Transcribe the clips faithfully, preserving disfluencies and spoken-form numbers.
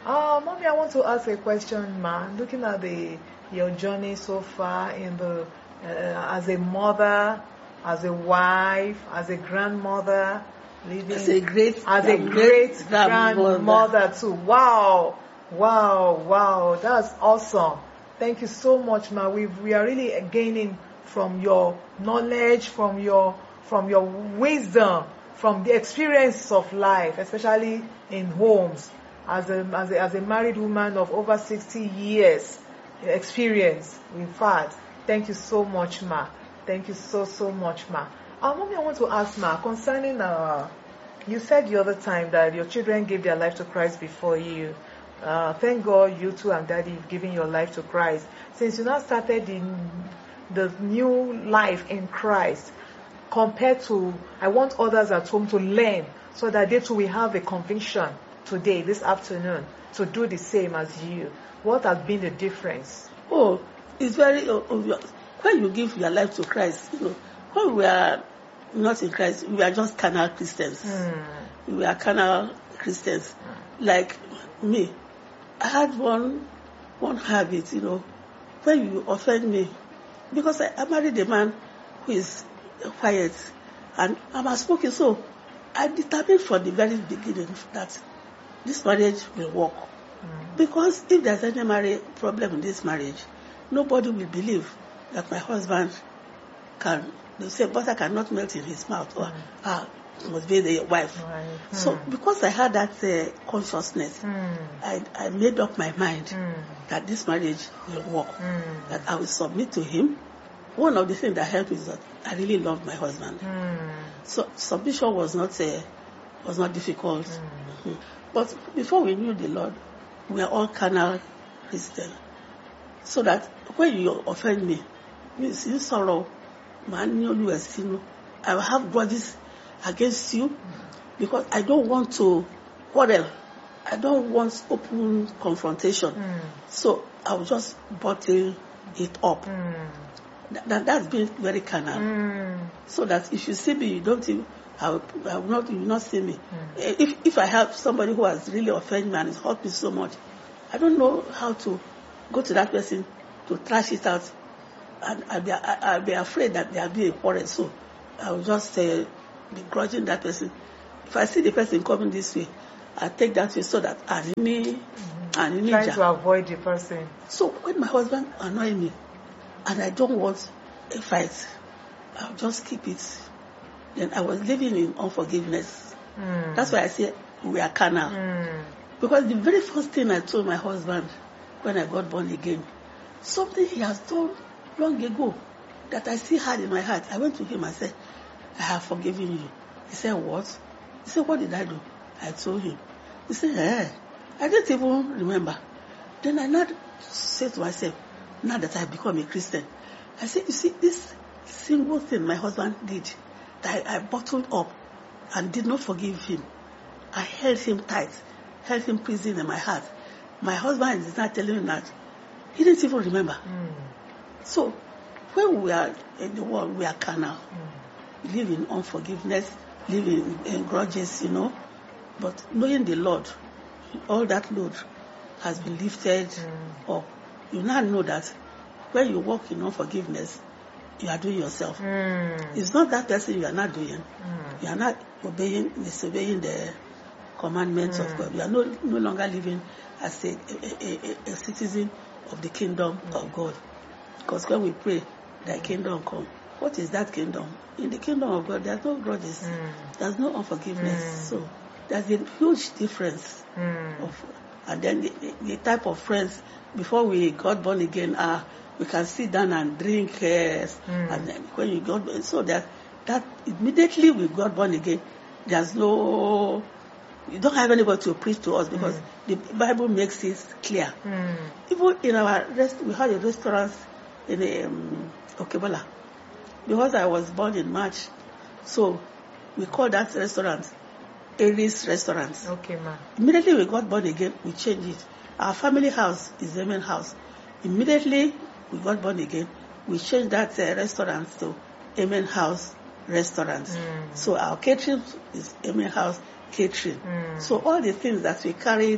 Uh, mommy, I want to ask a question, ma. Looking at the your journey so far in the uh, as a mother, as a wife, as a grandmother, living As a great, as a great great grandmother. grandmother too. Wow, wow, wow. That's awesome. Thank you so much, ma. We we are really gaining from your knowledge, from your from your wisdom, from the experience of life, especially in homes. As a, as a, as a married woman of over sixty years experience, in fact, thank you so much, ma. Thank you so, so much, ma. Uh, mommy, I want to ask, ma, concerning, uh, you said the other time that your children gave their life to Christ before you. Uh, thank God you too and daddy have given your life to Christ. Since you now started the, the new life in Christ, compared to, I want others at home to learn so that they too will have a conviction today, this afternoon, to do the same as you. What has been the difference? Oh, it's very obvious. When you give your life to Christ, you know, when we are not in Christ, we are just carnal Christians. Mm. We are carnal Christians. Mm. Like me, I had one one habit, you know, when you offend me, because I, I married a man who is quiet and I'm outspoken, so I determined from the very beginning that this marriage will work. Mm. Because if there's any marriage problem in this marriage, nobody will believe that my husband can, they say butter cannot melt in his mouth, or mm. ah, must be the wife. Right. Mm. So because I had that uh, consciousness, mm. I, I made up my mind mm. that this marriage will work, mm. that I will submit to him. One of the things that helped is that I really loved my husband. Mm. So submission was not uh, was not difficult. Mm. Mm. But before we knew the Lord, we are all carnal Christians. So that when you offend me, you see sorrow, man, you know, I will have grudges against you because I don't want to quarrel. I don't want open confrontation. Mm. So I will just bottle it up. Mm. That, that's been very carnal. Mm. So that if you see me, you don't even, I will, I will not, you will not see me. Mm. If if I have somebody who has really offended me and it's hurt me so much, I don't know how to go to that person to trash it out. And I'll be, I'll be afraid that there'll be a quarrel. So I will just uh, be grudging that person. If I see the person coming this way, I take that way so that I need, mm-hmm. I need trying to avoid the person. So when my husband annoys me, and I don't want a fight, I'll just keep it. Then I was living in unforgiveness. Mm. That's why I say we are carnal. Mm. Because the very first thing I told my husband when I got born again, something he has done long ago that I still had in my heart. I went to him and said, I have forgiven you. He said, what? He said, what did I do? I told him. He said, eh, I didn't even remember. Then I now said to myself, now that I've become a Christian, I said, you see, this single thing my husband did, that I, I bottled up and did not forgive him. I held him tight, held him prison in my heart. My husband is not telling me that. He didn't even remember. Mm. So, when we are in the world, we are carnal. Mm. Live in unforgiveness, live in, in grudges, you know. But knowing the Lord, all that load has been lifted mm. up. You now know that when you walk in unforgiveness, you are doing yourself. Mm. It's not that person you are not doing. Mm. You are not obeying, disobeying the commandments mm. of God. You are no, no longer living as a, a, a, a citizen of the kingdom mm. of God. Because when we pray, thy kingdom come. What is that kingdom? In the kingdom of God, there's no grudges. Mm. There's no unforgiveness. Mm. So there's a huge difference. Mm. Of, and then the, the, the type of friends, before we got born again, uh, we can sit down and drink. Uh, mm. And then when you got born, so that, that immediately we got born again, there's no, you don't have anybody to preach to us because mm. the Bible makes it clear. Mm. Even in our rest, we had a restaurant in um, Okebola. Because I was born in March, so we called that restaurant Aries Restaurant. Okay, ma. Immediately we got born again, we changed it. Our family house is the main house. Immediately we got born again, we changed that uh, restaurant to Amen House Restaurant. Mm. So our catering is Amen House Catering. Mm. So all the things that we carried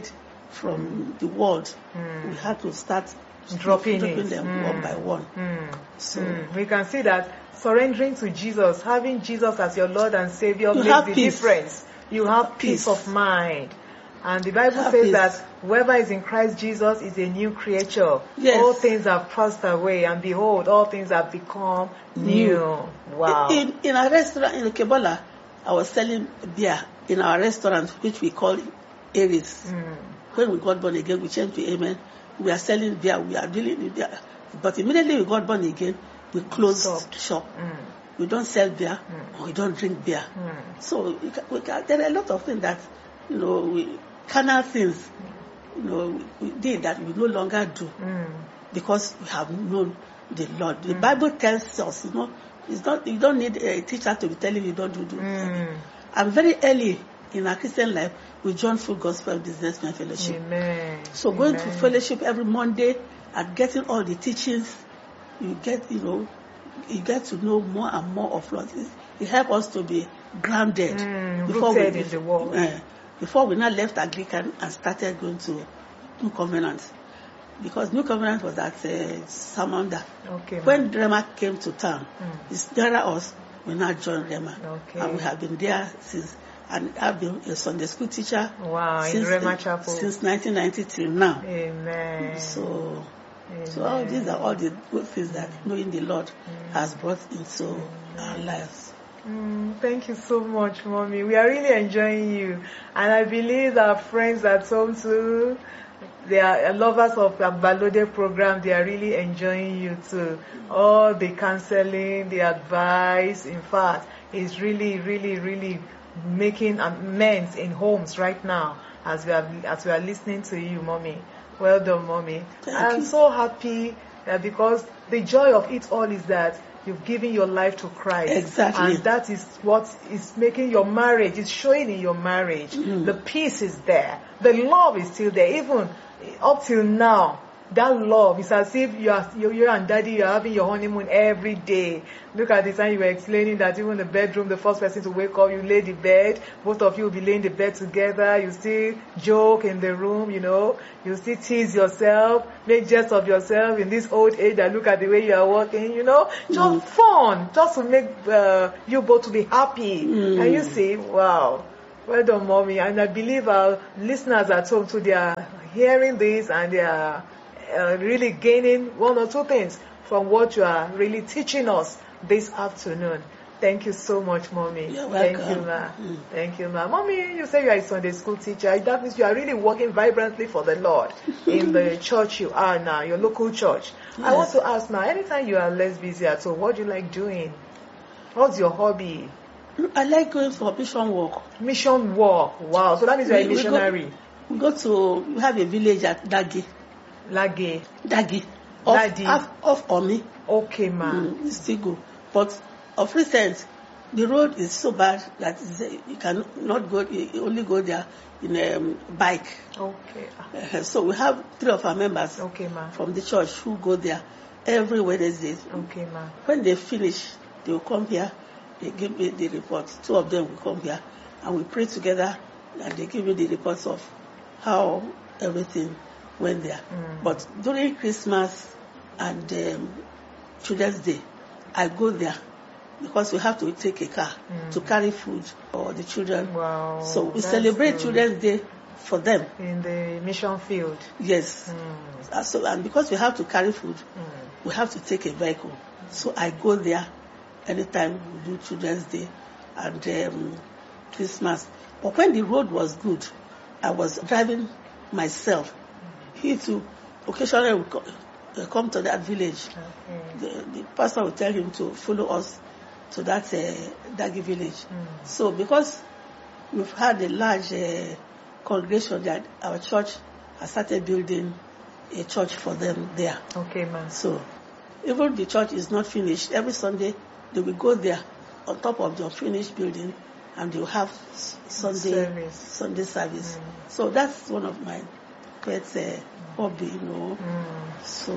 from the world, Mm. we had to start Dropping dropping it. them Mm. one by one. Mm. So Mm. We can see that surrendering to Jesus, having Jesus as your Lord and Savior, You makes have the peace. difference. You have peace. Peace. of mind. And the Bible Have says peace. that whoever is in Christ Jesus is a new creature. Yes. All things have passed away, and behold, all things have become new. New. Wow. In, in our restaurant in Kebola, I was selling beer in our restaurant, which we call Aries. Mm. When we got born again, we changed to Amen. We are selling beer. We are dealing with beer. But immediately we got born again, we closed Stopped. shop. Mm. We don't sell beer, Mm. or we don't drink beer. Mm. So we can, we can, there are a lot of things that, you know, we, carnal things, you know, we did that we no longer do Mm. because we have known the Lord. The Bible tells us, you know, it's not, you don't need a teacher to be telling you don't do do. Mm. And very early in our Christian life, we joined Full Gospel Businessmen Fellowship. Amen. So going to Amen. fellowship every Monday and getting all the teachings, you get, you know, you get to know more and more of Lord. It, it helps us to be grounded Mm, before rooted we in the world. Uh, before we now left Anglican and started going to New Covenant, because New Covenant was at uh, Samanda. Okay. When Rema came to town, Mm. it's nearer us. We now joined Rema, Okay. and we have been there since. And I've been a Sunday school teacher Wow, in since, Rema uh, Chapel. since nineteen ninety till now. Amen. So, Amen. so all these are all the good things that knowing the Lord Mm. has brought into our lives. Mm, thank you so much, Mommy. We are really enjoying you. And I believe our friends at home too, they are lovers of the Balode program. They are really enjoying you too. All the counseling, the advice, in fact, is really, really, really making amends in homes right now as we are, as we are listening to you, Mommy. Well done, Mommy. Thank I'm you. so happy uh, because the joy of it all is that you've given your life to Christ. Exactly. And that is what is making your marriage, is showing in your marriage. Mm. The peace is there. The love is still there. Even up till now, that love is as if you are, you, you and Daddy, you are having your honeymoon every day. Look at the time you were explaining that even the bedroom, the first person to wake up, you lay the bed. Both of you will be laying the bed together. You still joke in the room, you know. You still tease yourself, make jest of yourself in this old age. And look at the way you are walking, you know. Just Mm. fun, just to make uh, you both to be happy. Mm. And you see, wow. Well done, Mommy. And I believe our listeners at home too, they are hearing this and they are uh, really gaining one or two things from what you are really teaching us this afternoon. Thank you so much, Mommy. You're Thank welcome. you, Ma. Mm. Thank you, Ma. Mommy, you say you are a Sunday school teacher. That means you are really working vibrantly for the Lord in the church you are now, your local church. I want Yes. to ask, Ma, anytime you are less busy at all, what do you like doing? What's your hobby? I like going for mission walk. Mission work. Wow. So that means you are a We- we go- missionary. We go to, we have a village at Dagi. Lage. Dagi. Off, Dagi. off, off Omi. Okay, Ma. Mm, we still go. But of recent, the road is so bad that you can not go, you only go there in a um, bike. Okay. Uh, so we have three of our members Okay, Ma. from the church who go there every Wednesday. Okay, Ma. When they finish, they will come here, they give me the report. Two of them will come here and we pray together and they give me the reports of how everything went there. Mm. But during Christmas and um, Children's Day, I go there because we have to take a car Mm. to carry food for the children. Wow. So we that's celebrate good. Children's Day for them. In the mission field. Yes. Mm. Uh, So, and because we have to carry food, Mm. we have to take a vehicle. So I go there anytime we do Children's Day and um, Christmas. But when the road was good, I was driving myself. He too, occasionally would co- uh, come to that village. Okay. The, the pastor would tell him to follow us to that uh, Dagi village. Mm. So because we've had a large uh, congregation that our church has started building a church for them there. Okay, Ma. So even the church is not finished, every Sunday they will go there on top of the unfinished building and they will have s- Sunday Service. Sunday service. Mm. So that's one of my pet uh, hobby, you know. Mm. So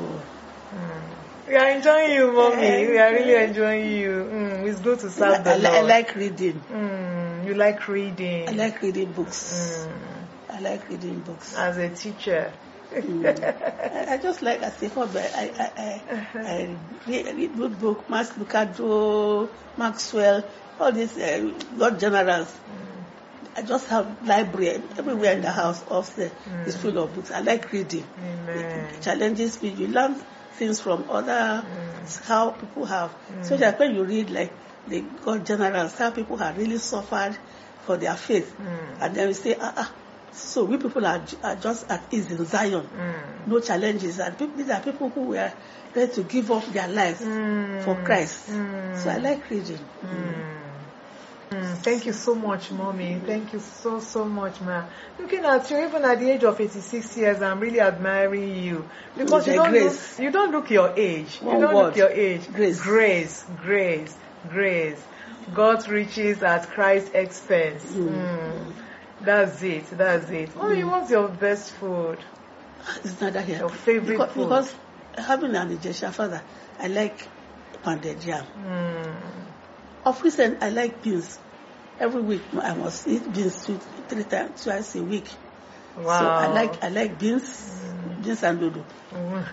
Mm. We are enjoying you, Mommy. We are really enjoying you. Mm. It's good to I, serve the I, li- I Lord. like reading. Mm. You like reading. I like reading books. Mm. I like reading books. As a teacher. Mm. I, I just like as a hobby. I I I, I read, read good book, Max Lucado, Maxwell, all these uh, God generals. Mm. I just have library everywhere in the house. Upstairs mm. is full of books. I like reading. Amen. It challenges me. You learn things from other mm. how people have. Mm. So that when you read like the God generals, how people have really suffered for their faith, mm. and then we say, ah ah. So we people are, are just at ease in Zion, mm. no challenges, and people, these are people who were ready to give up their lives mm. for Christ. Mm. So I like reading. Mm. Mm. Thank you so much, Mommy. Thank you so so much, ma. Looking at you, even at the age of eighty-six years, I'm really admiring you because you don't look, you don't look your age. One you don't word. look your age. Grace, grace, grace, grace. God's riches at Christ's expense. Mm. Mm. That's it. That's it. Mommy, mm. what's your best food? It's not that here. Your favorite because, food? Because having an Ijesha father, I like pounded yam. Mm. Of recent, I like beans. Every week, I must eat beans two, three times, twice a week. Wow. So I like I like beans, mm. beans and dodo. Mm.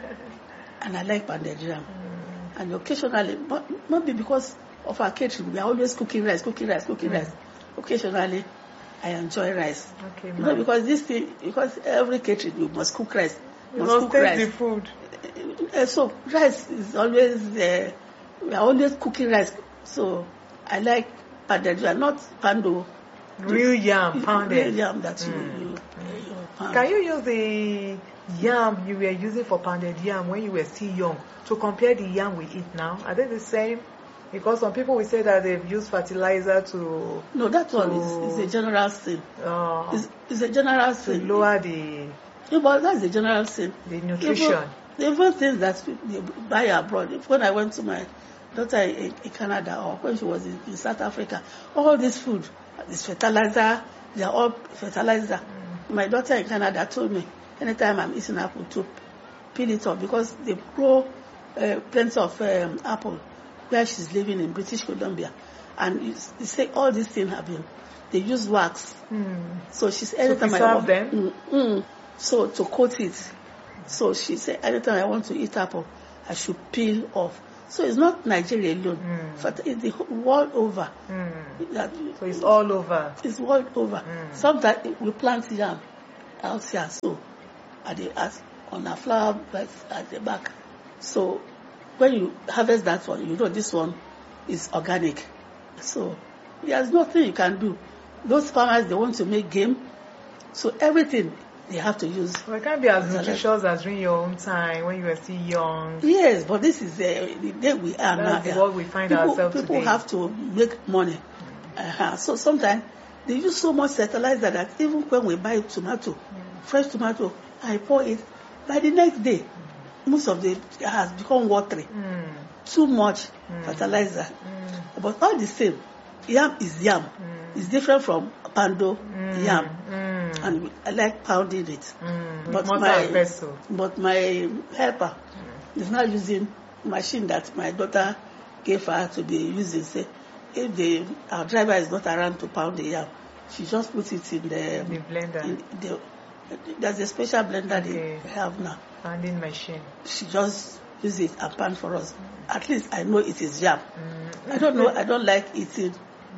And I like pounded yam. Mm. And occasionally, but maybe because of our catering, we are always cooking rice, cooking rice, cooking mm. rice. Occasionally, I enjoy rice. Okay, you know, because this thing, because every catering you must cook rice. You must, must cook rice. The food. Uh, so rice is always uh, we are always cooking rice. So I like pounded yam, not pando. Real yam, pounded. Real yam that mm. you, you, you pound. Can you use the yam you were using for pounded yam when you were still young to compare the yam we eat now? Are they the same? Because some people will say that they've used fertilizer to... No, that one is, is a general sin. Oh. It's, it's a general sin. To lower the... Yeah, but that's a general sin. The nutrition. Even, even things that they buy abroad. When I went to my daughter in, in Canada, or when she was in, in South Africa, all this food, this fertilizer, they are all fertilizer. Mm. My daughter in Canada told me, anytime I'm eating apple, to peel it off, because they grow uh, plenty of um, apple where she's living in British Columbia, and you, you say all these things have been, they use wax. Mm. So she said, anytime I want them, mm, mm, so to coat it. So she said, anytime I want to eat apple, I should peel off. So it's not Nigeria alone, mm. but it's the world over. Mm. That, so it's all over. It's world over. Mm. Sometimes we plant yam out here, so at the at, on our flower beds at the back. So when you harvest that one, you know this one is organic. So there's nothing you can do. Those farmers, they want to make game. So everything they have to use. Well, it can't be as nutritious as during your own time when you were still young. Yes, but this is uh, the day we are now. That's the world we find people, ourselves people today. People have to make money. Mm. Uh-huh. So sometimes they use so much fertilizer that even when we buy tomato, mm. fresh tomato, I pour it. By the next day, mm. most of it has become watery. Mm. Too much mm. fertilizer. Mm. But all the same, yam is yam. Mm. It's different from pando mm. yam. Mm. And I like pounding it. Mm. But, my, but my helper mm. is not using machine that my daughter gave her to be using. Say, if the our driver is not around to pound the yam, she just puts it in the, the blender. In the, there's a special blender okay. they have now. Pounding machine. She just uses it and pound for us. Mm. At least I know it is yam. Mm. I don't know. I don't like eating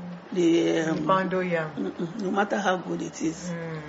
the um, pando yam. No matter how good it is. Mm.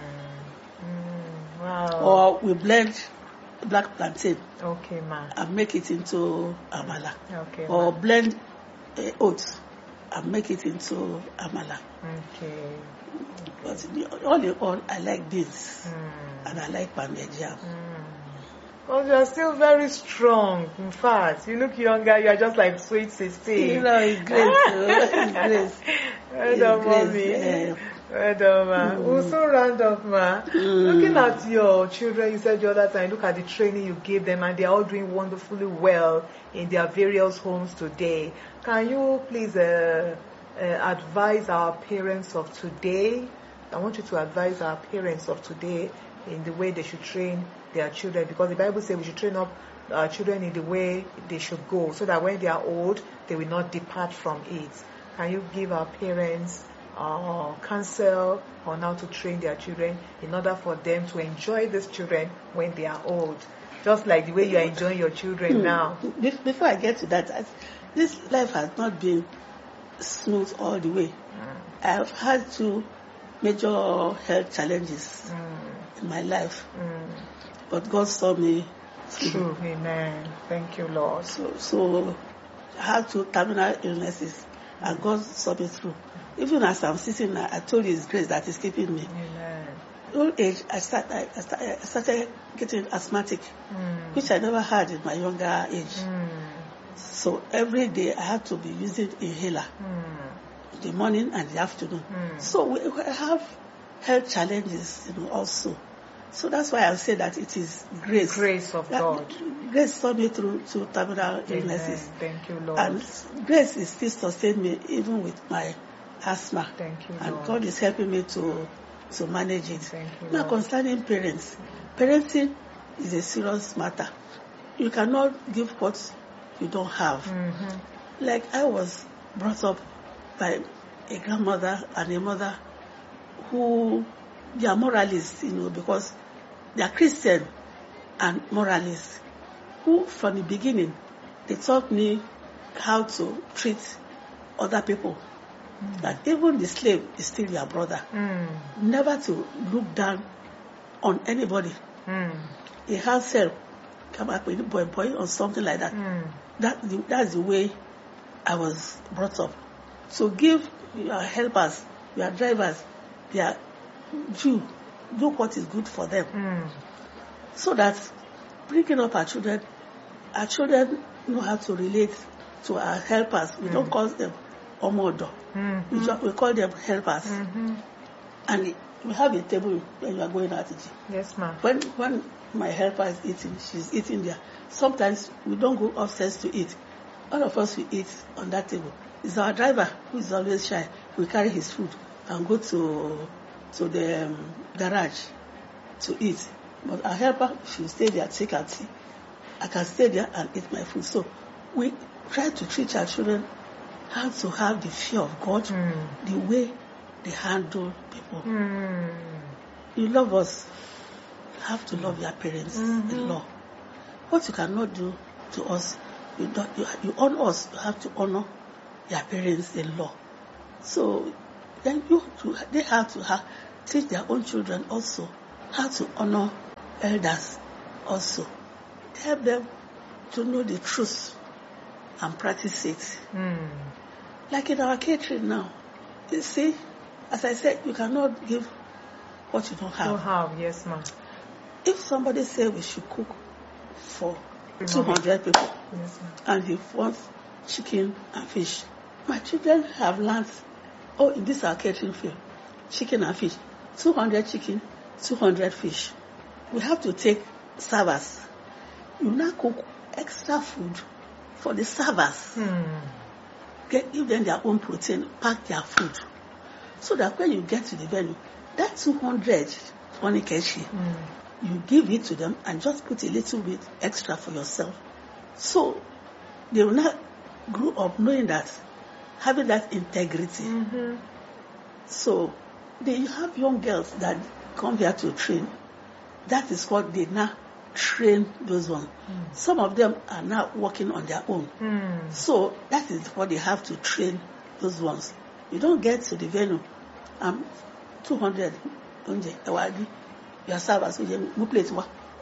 Mm. Wow. Or we blend black plantain. Okay, ma. And make it into amala. Okay. Or blend uh, oats and make it into amala. Okay. But all in all, I like beans mm. and I like pounded yam. Mm. Well, you are still very strong. In fact, you look younger. You are just like sweet sixteen. You know, it's great. It's great. Well done, mommy. Yeah. Well done, ma. Mm. We'll soon round up, ma. Mm. Looking at your children, you said the other time, look at the training you gave them, and they are all doing wonderfully well in their various homes today. Can you please uh, uh, advise our parents of today? I want you to advise our parents of today in the way they should train their children, because the Bible says we should train up our children in the way they should go, so that when they are old, they will not depart from it. Can you give our parents uh, counsel on how to train their children in order for them to enjoy these children when they are old. Just like the way you are enjoying your children Hmm. now. Be- Before I get to that, I, this life has not been smooth all the way. Mm. I've had two major health challenges Mm. in my life, Mm. but God saw me through. True. Amen. Thank you, Lord. So, so I had two terminal illnesses, and God saw me through. Even as I'm sitting now, I told you His grace that is keeping me. Amen. Old age, I, start, I, I, start, I started getting asthmatic, Mm. which I never had in my younger age. Mm. So every day I had to be using inhaler, Mm. the morning and the afternoon. Mm. So we, we have health challenges, you know, also. So that's why I say that it is grace. Grace of That- God. Grace saw me through to terminal illnesses. Amen. Thank you, Lord. And grace is still sustained me even with my asthma. Thank you, And Lord. God is helping me to to manage it. Thank you, Now Lord. concerning parents, parenting is a serious matter. You cannot give what you don't have. Mm-hmm. Like I was brought up by a grandmother and a mother who they are moralists, you know, because they are Christian and moralists, who from the beginning they taught me how to treat other people. Mm. That even the slave is still your brother. Mm. Never to look down on anybody. Mm. A house help come up with a boy boy or something like that. Mm. That the, that's the way I was brought up. So give your helpers, your drivers, their due, do what is good for them. Mm. So that bringing up our children, our children know how to relate to our helpers. We Mm. don't call them omodo. Mm-hmm. We, just, we call them helpers. Mm-hmm. And we have a table when you are going out to gym. Yes, ma'am. When when my helper is eating, she's eating there. Sometimes we don't go upstairs to eat. All of us we eat on that table. It's our driver who is always shy. We carry his food and go to to the um, garage to eat. But our helper, she will stay there, take her tea. I can stay there and eat my food. So we try to teach our children how to have the fear of God, Mm. the way they handle people. Mm. You love us, you have to love your parents Mhm. in law. What you cannot do to us, you, don't, you, you honor us, you have to honor your parents in law. So then you to, they have to have, teach their own children also how to honor elders also. Help them to know the truth and practice it. Mm. Like in our catering now, you see, as I said, you cannot give what you don't have. Don't have, yes, ma'am. If somebody say we should cook for Mhm. two hundred people Yes, ma'am. and he wants chicken and fish, my children have learned, oh, in this our catering field, chicken and fish, two hundred chicken, two hundred fish. We have to take servers. You now cook extra food for the servers. Mm. Get, give them their own protein, pack their food. So that when you get to the venue, that two hundred onikeshi, Mm. you give it to them and just put a little bit extra for yourself. So they will not grow up knowing that, having that integrity. Mm-hmm. So they you have young girls that come here to train. That is what they now train those ones. Mm. Some of them are now working on their own. Mm. So that is what they have to train those ones. You don't get to the venue, um, two hundred, your servers, you plate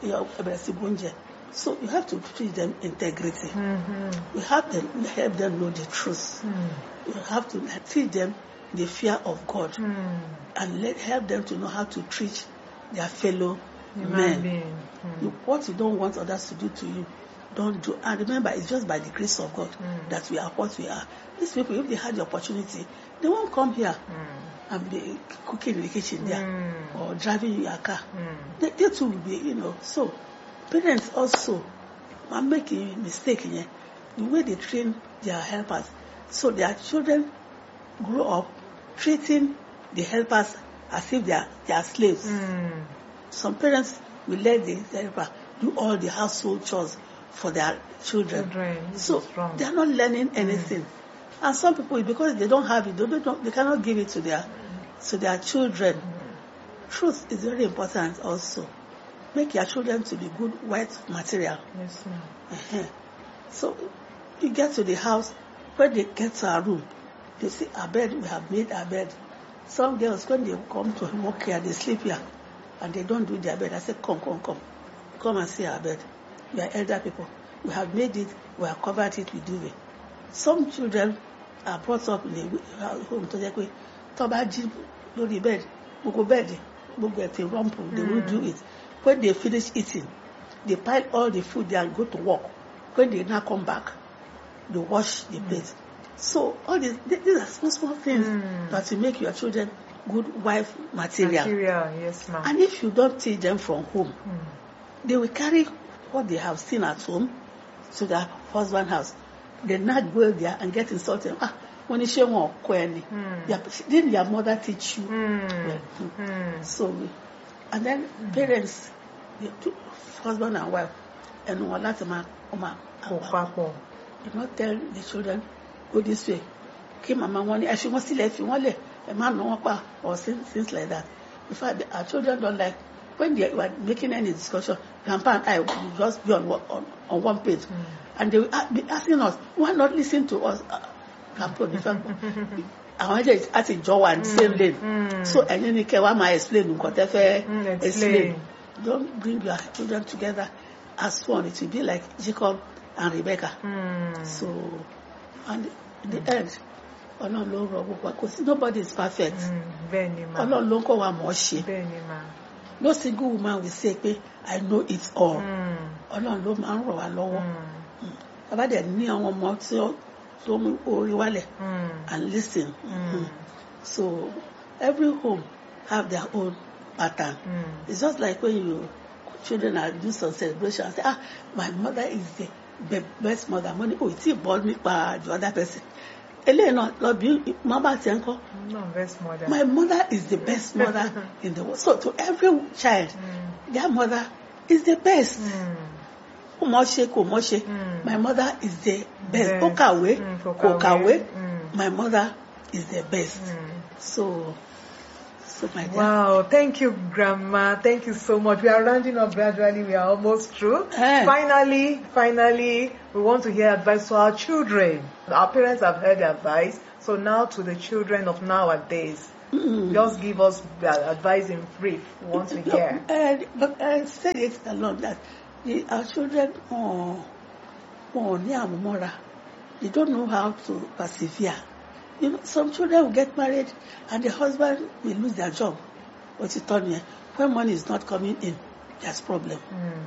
so you have to teach them integrity. Mm-hmm. You have to help them know the truth. Mm. You have to teach them the fear of God Mm. and let help them to know how to treat their fellow Human men. being. Mm. You, what you don't want others to do to you, don't do. And remember, it's just by the grace of God Mm. that we are what we are. These people, if they had the opportunity, they won't come here Mm. and be cooking in the kitchen there Mm. or driving your car. Mm. They, they too will be, you know. So, parents also are making a mistake here. The way they train their helpers, so their children grow up treating the helpers as if they are, they are slaves. Mm. Some parents will let the helper do all the household chores for their children. Children, this So is wrong. they are not learning anything. And some people, because they don't have it, they, don't, they cannot give it to their, to their children. Truth is very important also. Make your children to be good white material. Yes, ma'am. Uh-huh. So you get to the house, when they get to our room, they say, our bed, we have made our bed. Some girls, when they come to work here, they sleep here, and they don't do their bed. I say, come, come, come. Come and see our bed. We are elder people. We have made it, we have covered it with duvet. Some children are brought up in a home to say, Tobaji, do the bed, we go bed, we get a rumple, they will do it. When they finish eating, they pile all the food there and go to work. When they now come back, they wash the plate. So all these, these are small, small things mm. that will make your children good wife material. Material, yes, ma'am. And if you don't teach them from home, Mm. they will carry what they have seen at home to their husband's house. They not go there and get insulted. Ah, when you share more, didn't your mother teach you? Mm. Well, Mm. So, and then Mm. parents, the two, husband and wife, and one last man, Oma, Opapo. do not tell the children, go this way. Okay, mama, one, I should still let you one leg, a man, no one, or things, things like that. In fact, our children don't like, when they were making any discussion, Grandpa and I will just be on, on, on one page. Mm. And they will be asking us, why not listen to us? Uh, Grandpa, in fact, I wanted to ask a Joe and same lane. Mm. So, and then you can want my explain, whatever Mm, explain. Don't bring your children together as one. It will be like Jacob and Rebecca. Mm. So, and in the end, Ọlọ́run ló rọ gbogbo wa, because nobody is perfect. Mm. Bẹ́ẹ̀ni, ma. Ọlọ́run ló ń kọ́ wa mọ̀ ọ́ ṣe. Bẹ́ẹ̀ni, ma. No single woman will say pé I know it all. Mm. Ọlọ́run ló máa ń rọ̀ wá lọ́wọ́. Mm. Bàbá dẹ̀ ní àwọn ọmọ tí ó tó mú orí wálẹ̀ Mm. and listen. Mm. Mm. So every home have their own pattern. Mm. It's just like when you children are doing some celebration and say, ah, my mother is the be- best mother. Money, oh, it's bought me by the other person. Elena, love you, Mama Tenko. No, best mother. My mother is the best mother in the world. So to every child, Mm. their mother is the best. Mm. Umoshe, Kumoshe. Mm. My mother is the best. Best. Okawe, Mm, Kokawe. Kokawe. Mm. My mother is the best. Mm. So, so my dear. Wow, thank you, Grandma. Thank you so much. We are rounding up gradually. We are almost through. Eh. Finally, finally, we want to hear advice to our children. Our parents have heard the advice, so now to the children of nowadays. Mm. Just give us the advice in brief. We want to hear. And, but I said it a lot that the, our children, oh, oh, they don't know how to persevere. You know, some children will get married and the husband will lose their job. What's it on here? When money is not coming in, there's problem. Mm.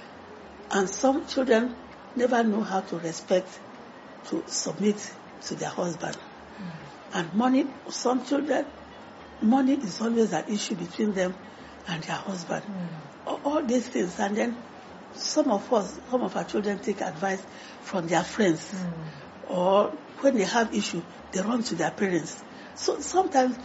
And some children never know how to respect, to submit to their husband. Mm. And money, some children, money is always an issue between them and their husband. Mm. All, all these things. And then some of us, some of our children take advice from their friends. Mm. Or when they have issue, they run to their parents. So sometimes,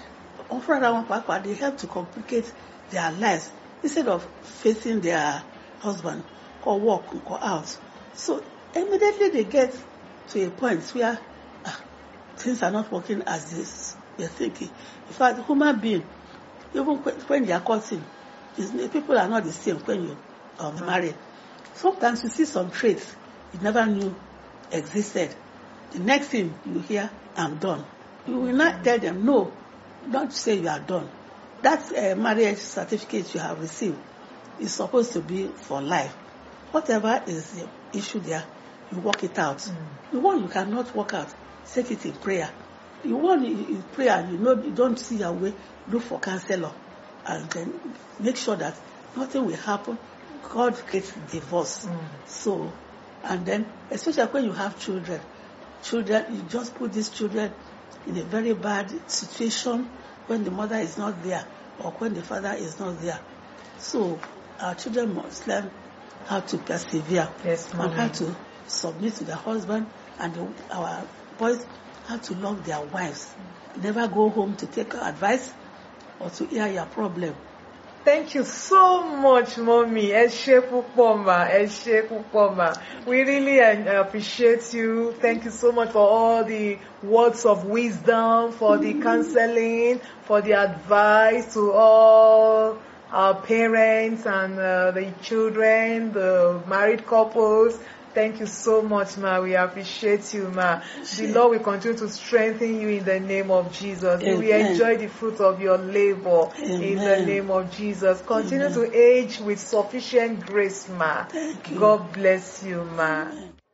they help to complicate their lives instead of facing their husband or work or out. So immediately they get to a point where ah, things are not working as this they're thinking. In fact, human being, even when they are courting, people are not the same when you are married. Sometimes you see some traits you never knew existed. The next thing you hear, I'm done. You will not tell them, no, don't say you are done. That uh, marriage certificate you have received is supposed to be for life. Whatever is the issue there, you work it out. Mm. The one you cannot work out, take it in prayer. You want in prayer, you know you don't see your way, look for counselor. And then make sure that nothing will happen. God gets divorce. Mm. So, and then, especially when you have children, children, you just put these children in a very bad situation when the mother is not there or when the father is not there. So our children must learn how to persevere. Yes, and how to submit to their husband, and the, our boys have to love their wives. Never go home to take advice or to hear your problem. Thank you so much, Mommy. Ẹ ṣé púpọ̀ ma, ẹ ṣé púpọ̀ ma. We really uh, appreciate you. Thank you so much for all the words of wisdom, for the counseling, for the advice to all our parents and uh, the children, the married couples. Thank you so much, ma. We appreciate you, ma. The Lord will continue to strengthen you in the name of Jesus. You will enjoy the fruit of your labor Amen. In the name of Jesus. Continue Amen. To age with sufficient grace, ma. Thank you. God bless you, ma. Amen.